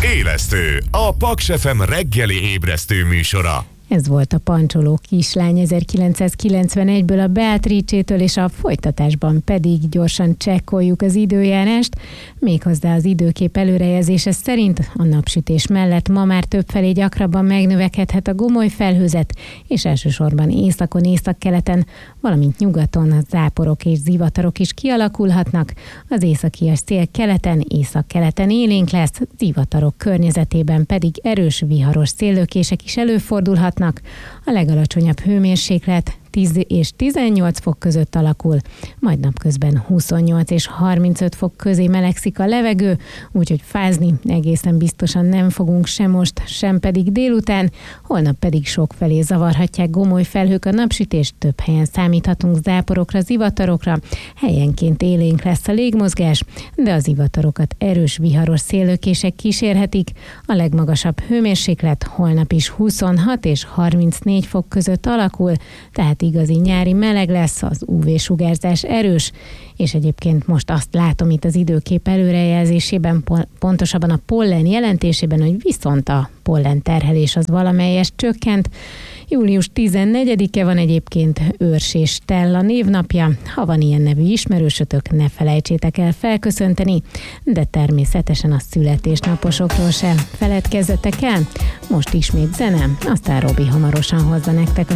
Élesztő, a Paks FM reggeli ébresztő műsora. Ez volt a Pancsoló kislány 1991-ből a Beatrice-től, és a folytatásban pedig gyorsan csekkoljuk az időjárást, méghozzá az időkép előrejelzése szerint a napsütés mellett ma már többfelé gyakrabban megnövekedhet a gomoly felhőzet, és elsősorban északon, északkeleten, valamint nyugaton a záporok és zivatarok is kialakulhatnak, az északias szél keleten, északkeleten élénk lesz, zivatarok környezetében pedig erős viharos széllökések is előfordulhatnak. A legalacsonyabb hőmérséklet 10 és 18 fok között alakul, majd napközben 28 és 35 fok közé melegszik a levegő, úgyhogy fázni egészen biztosan nem fogunk sem most, sem pedig délután, holnap pedig sokfelé zavarhatják gomoly felhők a napsütést, több helyen számíthatunk záporokra, zivatarokra, helyenként élénk lesz a légmozgás, de az zivatarokat erős viharos széllökések kísérhetik, a legmagasabb hőmérséklet holnap is 26 és 34 fok között alakul, tehát igazi nyári meleg lesz, az UV-sugárzás erős, és egyébként most azt látom itt az időkép előrejelzésében, pontosabban a pollen jelentésében, hogy viszont a pollen terhelés az valamelyest csökkent. Július 14-e van egyébként Őrs és Stella névnapja. Ha van ilyen nevű ismerősötök, ne felejtsétek el felköszönteni, de természetesen a születésnaposokról sem feledkezzetek el. Most ismét zene, aztán Robi hamarosan hozza nektek a